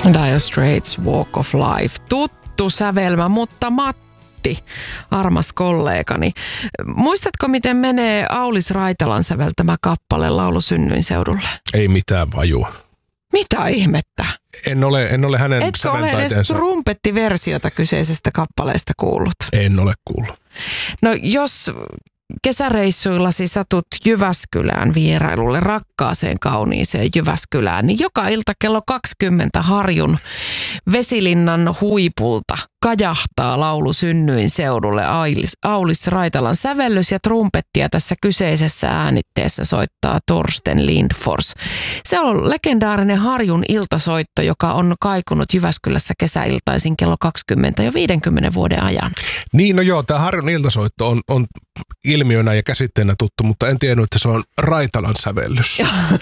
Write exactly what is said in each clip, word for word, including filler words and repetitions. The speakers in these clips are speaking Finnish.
Dire Straits, Walk of Life. Tuttu sävelmä, mutta Matti, armas kollegani. Muistatko, miten menee Aulis Raitalan säveltämä kappale Laulu synnyin seudulle? Ei mitään vajua. Mitä ihmettä? En ole, en ole hänen Etkö ole edes trumpettiversiota kyseisestä kappaleesta kuullut? En ole kuullut. No jos kesäreissuillasi satut Jyväskylään vierailulle, rakkaaseen kauniiseen Jyväskylään, niin joka ilta kello kaksikymmentä Harjun Vesilinnan huipulta kajahtaa Laulu synnyin seudulle Aulis, Aulis Raitalan sävellys ja trumpettia tässä kyseisessä äänitteessä soittaa Torsten Lindfors. Se on legendaarinen Harjun iltasoitto, joka on kaikunut Jyväskylässä kesäiltaisin kello kaksikymmentä jo viidenkymmenen vuoden ajan. Niin, no joo, tämä Harjun iltasoitto on, on ilmiönä ja käsitteenä tuttu, mutta en tiennyt, että se on Raitalan sävellys.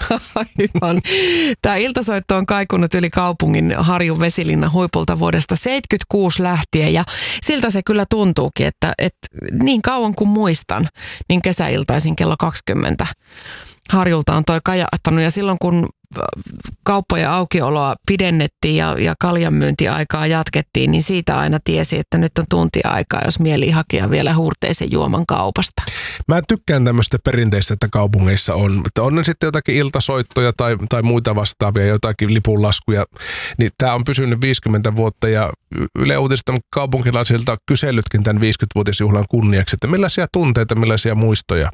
Aivan. Tämä iltasoitto on kaikunut yli kaupungin Harjun Vesilinnan huipulta vuodesta seitsemänkymmentäkuusi lähtien ja siltä se kyllä tuntuukin, että, että niin kauan kuin muistan, niin kesäiltaisin kello kaksikymmentä Harjulta on toi kajahtanut ja silloin kun kauppojen aukioloa pidennettiin ja, ja kaljanmyyntiaikaa jatkettiin, niin siitä aina tiesi, että nyt on tuntia aikaa, jos mieli hakea vielä huurteisen juoman kaupasta. Mä tykkään tämmöistä perinteistä, että kaupungeissa on. Että on ne sitten jotakin iltasoittoja tai, tai muita vastaavia, jotakin lipunlaskuja. Niin tää on pysynyt viisikymmentä vuotta ja Yle Uutisista kaupunkilaisilta kyselytkin tämän viisikymmenvuotisjuhlan kunniaksi, että millaisia tunteita, millaisia muistoja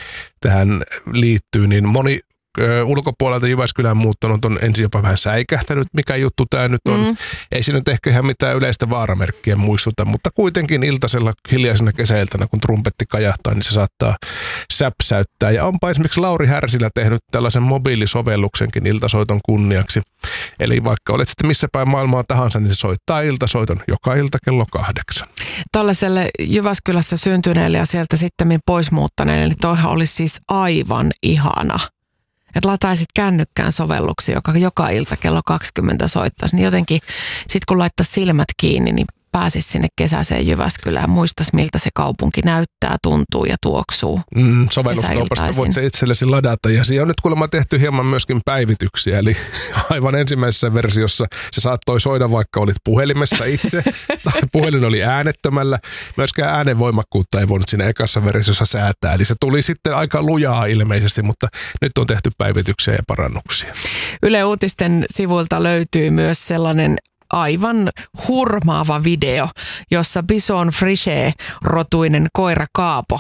tähän liittyy, niin moni Ö, ulkopuolelta Jyväskylään muuttanut on ensin jopa vähän säikähtänyt, mikä juttu tämä nyt on. Mm. Ei siinä nyt ehkä ihan mitään yleistä vaaramerkkiä muistuta, mutta kuitenkin iltasella hiljaisena kesäiltana, kun trumpetti kajahtaa, niin se saattaa säpsäyttää. Ja onpa esimerkiksi Lauri Härsilä tehnyt tällaisen mobiilisovelluksenkin iltasoiton kunniaksi. Eli vaikka olet sitten missä päin maailmaa tahansa, niin se soittaa iltasoiton joka ilta kello kahdeksan. Tällaiselle Jyväskylässä syntyneelle ja sieltä sitten pois muuttaneelle, niin toihan olisi siis aivan ihana. Että lataisit kännykkään sovelluksia, joka joka ilta kello kaksikymmentä soittaisi, niin jotenkin sitten kun laittaisi silmät kiinni, niin pääsisi sinne kesäiseen Jyväskylään, muistaisi miltä se kaupunki näyttää, tuntuu ja tuoksuu. Mm, sovelluskaupasta voit se itsellesi ladata ja siinä on nyt kuulemma tehty hieman myöskin päivityksiä, eli aivan ensimmäisessä versiossa se saattoi soida vaikka olit puhelimessa itse tai puhelin oli äänettömällä. Myöskään äänenvoimakkuutta ei voinut siinä ekassa versiossa säätää, eli se tuli sitten aika lujaa ilmeisesti, mutta nyt on tehty päivityksiä ja parannuksia. Yle Uutisten sivuilta löytyy myös sellainen aivan hurmaava video, jossa Bison Frichet-rotuinen koira Kaapo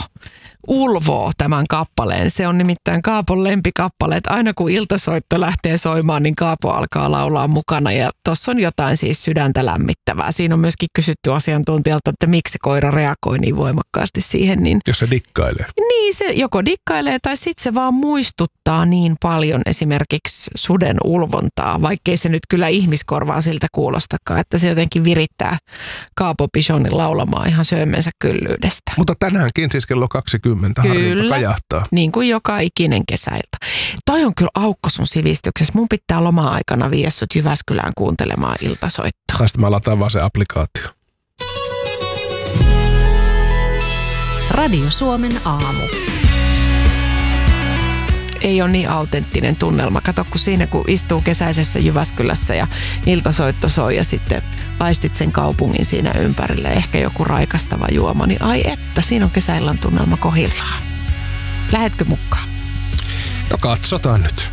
ulvoo tämän kappaleen. Se on nimittäin Kaapon lempikappale, että aina kun iltasoitto lähtee soimaan, niin Kaapo alkaa laulaa mukana ja tuossa on jotain siis sydäntä lämmittävää. Siinä on myöskin kysytty asiantuntijalta, että miksi koira reagoi niin voimakkaasti siihen. Niin, jos se dikkailee. Niin, se joko dikkailee tai sitten se vaan muistuttaa niin paljon esimerkiksi suden ulvontaa, vaikkei se nyt kyllä ihmiskorvaan siltä kuulostakaan, että se jotenkin virittää Kaapo Bisonin laulamaan ihan syömensä kyllyydestä. Mutta tänäänkin siis kello kaksikymmentä Harjulta kajahtaa. Niin kuin joka ikinen kesäilta. Toi on kyllä aukko sun sivistyksessä. Mun pitää loma-aikana viedä sut Jyväskylään kuuntelemaan iltasoittoa. Tästä mä lataan vaan se applikaatio. Radio Suomen aamu. Ei ole niin autenttinen tunnelma. Kato, kun siinä kun istuu kesäisessä Jyväskylässä ja iltasoitto soi ja sitten aistit sen kaupungin siinä ympärille, ehkä joku raikastava juoma, niin ai että, siinä on kesäillan tunnelma kohillaan. Lähetkö mukaan? No katsotaan nyt.